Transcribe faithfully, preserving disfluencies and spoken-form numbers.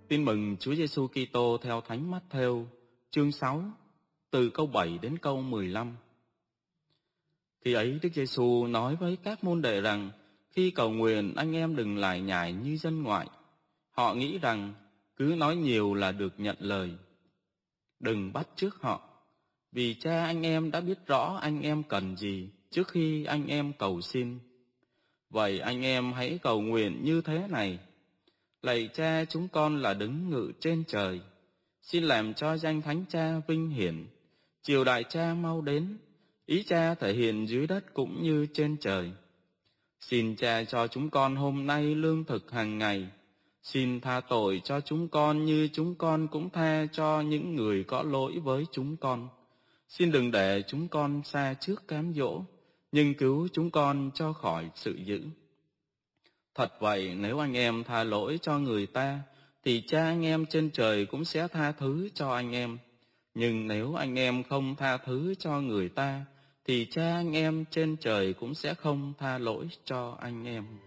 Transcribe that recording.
Tin mừng Chúa Giêsu Kitô theo Thánh Mát-thêu, chương sáu, từ câu bảy đến câu mười lăm. Khi ấy Đức Giêsu nói với các môn đệ rằng, khi cầu nguyện anh em đừng lải nhải như dân ngoại. Họ nghĩ rằng cứ nói nhiều là được nhận lời. Đừng bắt chước họ, vì Cha anh em đã biết rõ anh em cần gì trước khi anh em cầu xin. Vậy anh em hãy cầu nguyện như thế này: Lạy Cha chúng con là đứng ngự trên trời, xin làm cho danh Thánh Cha vinh hiển. Triều đại Cha mau đến, ý Cha thể hiện dưới đất cũng như trên trời. Xin Cha cho chúng con hôm nay lương thực hàng ngày. Xin tha tội cho chúng con như chúng con cũng tha cho những người có lỗi với chúng con. Xin đừng để chúng con xa trước cám dỗ, nhưng cứu chúng con cho khỏi sự dữ. Thật vậy, nếu anh em tha lỗi cho người ta, thì Cha anh em trên trời cũng sẽ tha thứ cho anh em. Nhưng nếu anh em không tha thứ cho người ta, thì Cha anh em trên trời cũng sẽ không tha lỗi cho anh em.